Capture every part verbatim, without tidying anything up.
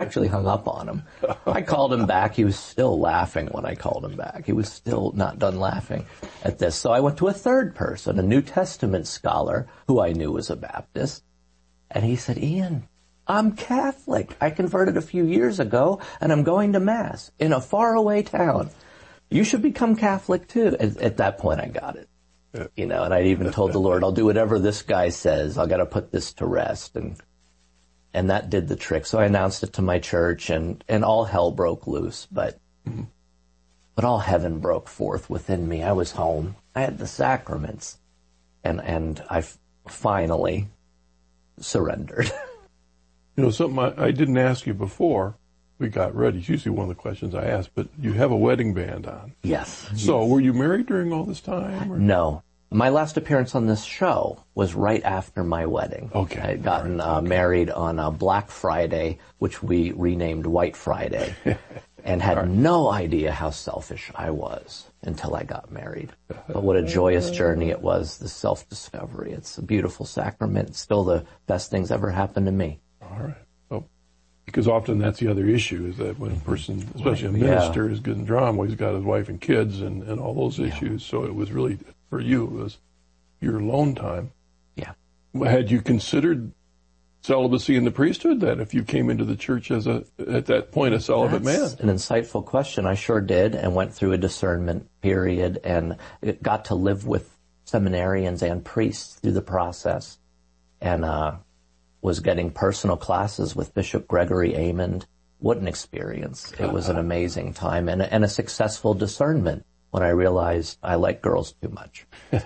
actually hung up on him. I called him back. He was still laughing when I called him back. He was still not done laughing at this. So I went to a third person, a New Testament scholar who I knew was a Baptist. And he said, Ian, I'm Catholic. I converted a few years ago, and I'm going to Mass in a faraway town. You should become Catholic, too. At, at that point, I got it. You know, and I even told the Lord, I'll do whatever this guy says. I've got to put this to rest. And and that did the trick. So I announced it to my church, and, and all hell broke loose. But mm-hmm. but all heaven broke forth within me. I was home. I had the sacraments. And, and I f- finally surrendered. You know, something I, I didn't ask you before we got ready. It's usually one of the questions I ask, but you have a wedding band on. Yes. So yes. Were you married during all this time? Or? No. My last appearance on this show was right after my wedding. Okay. I had gotten right. uh, okay. married on uh, Black Friday, which we renamed White Friday, and had right. no idea how selfish I was until I got married. But what a joyous journey it was, the self-discovery. It's a beautiful sacrament. It's still the best things ever happened to me. All right. Well, because often that's the other issue, is that when a person, especially a minister, yeah. is getting drawn, well, he's got his wife and kids and, and all those yeah. issues. So it was really, for you, it was your alone time. Yeah. Had you considered celibacy in the priesthood, that if you came into the church as a, at that point, a celibate That's man? An insightful question. I sure did, and went through a discernment period, and it got to live with seminarians and priests through the process, and uh, was getting personal classes with Bishop Gregory Amond. What an experience. It was an amazing time, and, and a successful discernment when I realized I like girls too much.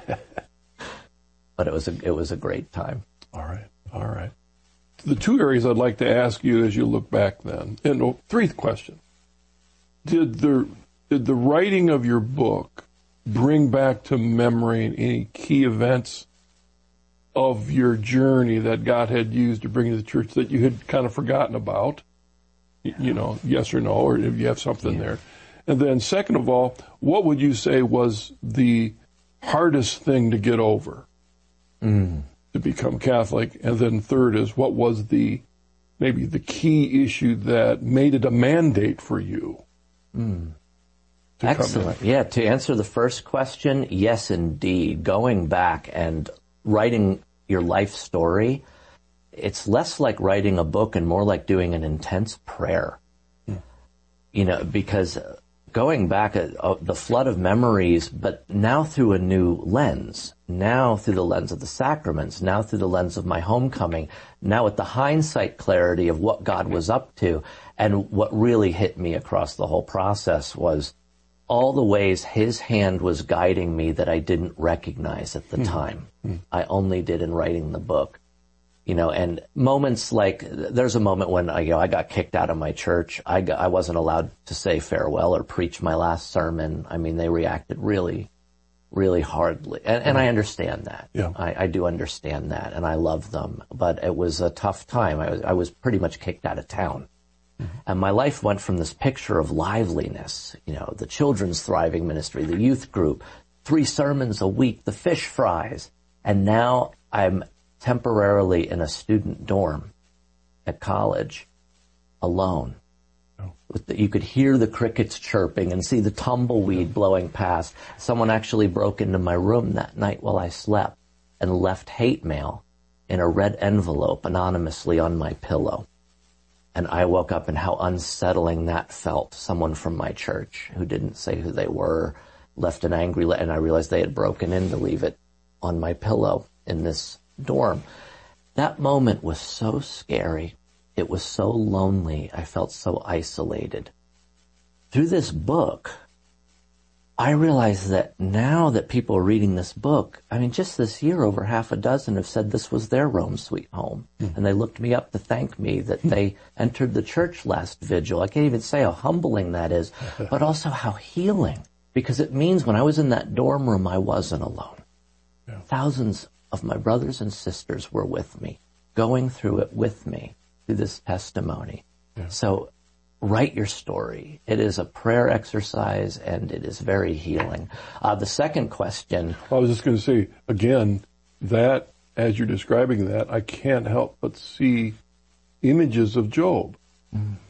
But it was a, it was a great time. All right, all right. The two areas I'd like to ask you as you look back then, and oh, three questions. Did the, did the writing of your book bring back to memory any key events of your journey that God had used to bring you to the church that you had kind of forgotten about? You know, yes or no, or if you have something yeah. there. And then second of all, what would you say was the hardest thing to get over? Mm. To become Catholic? And then third is, what was the, maybe the key issue that made it a mandate for you? Mm. Excellent. Yeah, to answer the first question, yes, indeed. Going back and writing your life story, it's less like writing a book and more like doing an intense prayer. Mm. You know, because going back, uh, uh, the flood of memories, but now through a new lens, now through the lens of the sacraments, now through the lens of my homecoming, now with the hindsight clarity of what God was up to. And what really hit me across the whole process was all the ways his hand was guiding me that I didn't recognize at the mm. time. Mm. I only did in writing the book. You know, and moments like, there's a moment when I, you know, I got kicked out of my church. I, got, I wasn't allowed to say farewell or preach my last sermon. I mean, they reacted really, really hardly. And, and I understand that. Yeah. I, I do understand that, and I love them. But it was a tough time. I was, I was pretty much kicked out of town. Mm-hmm. And my life went from this picture of liveliness, you know, the children's thriving ministry, the youth group, three sermons a week, the fish fries. And now I'm temporarily in a student dorm at college, alone. Oh. You could hear the crickets chirping and see the tumbleweed blowing past. Someone actually broke into my room that night while I slept and left hate mail in a red envelope anonymously on my pillow. And I woke up, and how unsettling that felt. Someone from my church who didn't say who they were left an angry letter, and I realized they had broken in to leave it on my pillow in this dorm. That moment was so scary. It was so lonely. I felt so isolated. Through this book, I realized that now that people are reading this book, I mean, just this year, over half a dozen have said this was their Rome Sweet Home. Mm. And they looked me up to thank me that they entered the church last vigil. I can't even say how humbling that is, but also how healing. Because it means when I was in that dorm room, I wasn't alone. Yeah. Thousands of my brothers and sisters were with me, going through it with me, through this testimony. Yeah. So write your story. It is a prayer exercise, and it is very healing. Uh, the second question... I was just going to say, again, that, as you're describing that, I can't help but see images of Job. Mm.